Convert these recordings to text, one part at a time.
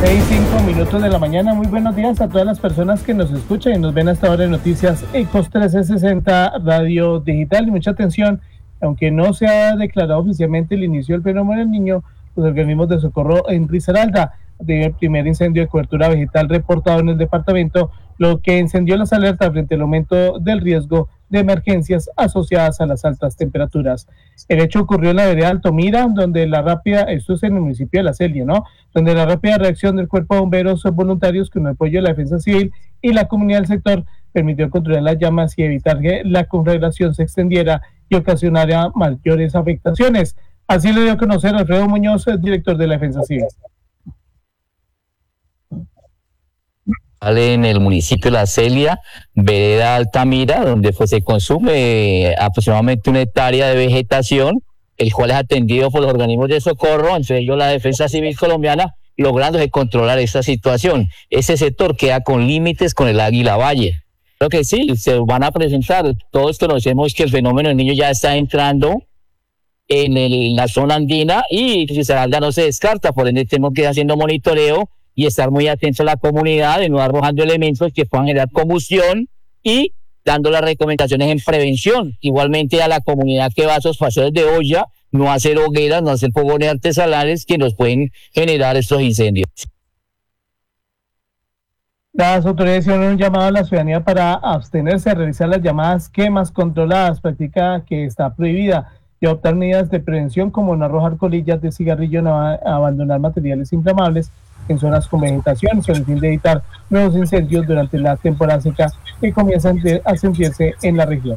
6:05 de la mañana. Muy buenos días a todas las personas que nos escuchan y nos ven hasta ahora en Noticias Ecos 1360 Radio Digital. Y mucha atención, aunque no se ha declarado oficialmente el inicio del fenómeno del Niño, los organismos de socorro en Risaralda, del primer incendio de cobertura vegetal reportado en el departamento, lo que encendió las alertas frente al aumento del riesgo de emergencias asociadas a las altas temperaturas. El hecho ocurrió en la vereda Altomira, donde esto es en el municipio de La Celia, ¿no? Donde la rápida reacción del Cuerpo de Bomberos voluntarios con el apoyo de la Defensa Civil y la comunidad del sector permitió controlar las llamas y evitar que la conflagración se extendiera y ocasionara mayores afectaciones. Así lo dio a conocer Alfredo Muñoz, director de la Defensa Civil. En el municipio de La Celia, vereda Altamira, donde se consume aproximadamente 1 hectárea de vegetación, el cual es atendido por los organismos de socorro, entre ellos la Defensa Civil colombiana, lográndose controlar esta situación. Ese sector queda con límites con el Águila Valle. Creo que sí, se van a presentar. Todos conocemos que el fenómeno del Niño ya está entrando en la zona andina y Risaralda no se descarta, por ende tenemos que ir haciendo monitoreo y estar muy atentos a la comunidad, de no arrojando elementos que puedan generar combustión y dando las recomendaciones en prevención. Igualmente a la comunidad que va a esos paseos de olla, no hacer hogueras, no hacer fogones artesanales que nos pueden generar estos incendios. Las autoridades hicieron un llamado a la ciudadanía para abstenerse a realizar las llamadas quemas controladas, práctica que está prohibida, y adoptar medidas de prevención como no arrojar colillas de cigarrillo, no abandonar materiales inflamables en zonas con vegetación, con el fin de evitar nuevos incendios durante la temporada seca que comienzan a sentirse en la región.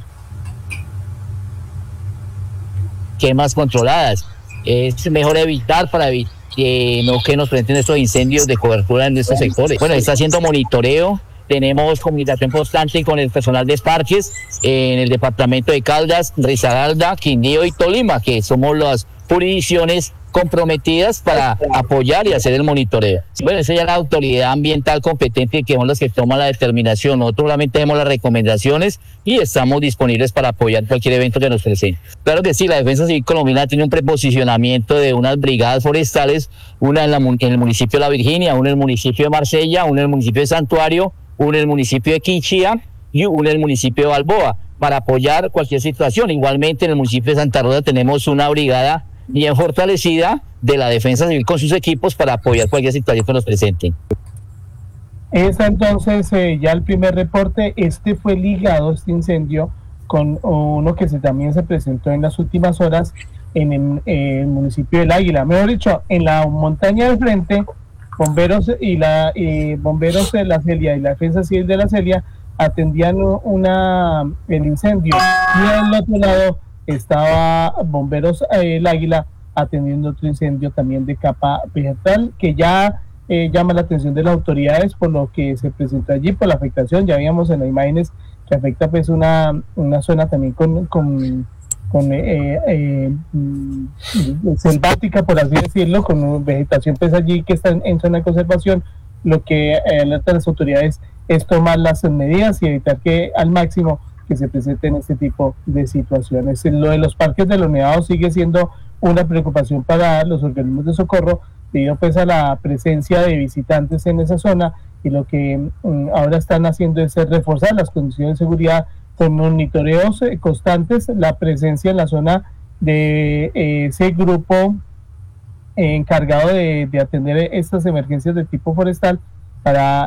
Quemas controladas. Es mejor evitar para que nos presenten estos incendios de cobertura en estos sectores. Bueno, está haciendo monitoreo. Tenemos comunicación constante con el personal de parques en el departamento de Caldas, Risaralda, Quindío y Tolima, que somos las jurisdicciones comprometidas para apoyar y hacer el monitoreo. Bueno, esa ya es la autoridad ambiental competente, que son las que toman la determinación. Nosotros solamente tenemos las recomendaciones y estamos disponibles para apoyar cualquier evento que nos presente. Claro que sí, la Defensa Civil colombiana tiene un preposicionamiento de unas brigadas forestales, una en el municipio de La Virginia, una en el municipio de Marsella, una en el municipio de Santuario, una en el municipio de Quinchía y una en el municipio de Balboa, para apoyar cualquier situación. Igualmente en el municipio de Santa Rosa tenemos una brigada bien fortalecida de la Defensa Civil con sus equipos para apoyar cualquier situación que nos presenten. Está entonces ya el primer reporte. Fue ligado, este incendio, con uno que también se presentó en las últimas horas en el municipio del Águila. Mejor dicho, en la montaña del frente, bomberos bomberos de La Celia y la Defensa Civil de La Celia atendían el incendio, y al otro lado estaba bomberos el Águila atendiendo otro incendio también de capa vegetal, que ya llama la atención de las autoridades por lo que se presentó allí, por la afectación. Ya vimos en las imágenes que afecta pues una zona también con selvática, por así decirlo, con vegetación pues allí que está en zona de conservación. Lo que alerta a las autoridades es tomar las medidas y evitar que al máximo que se presenten este tipo de situaciones. Lo de los parques de los nevados sigue siendo una preocupación para los organismos de socorro, debido pues a la presencia de visitantes en esa zona, y lo que ahora están haciendo es reforzar las condiciones de seguridad con monitoreos constantes, la presencia en la zona de ese grupo encargado de atender estas emergencias de tipo forestal, para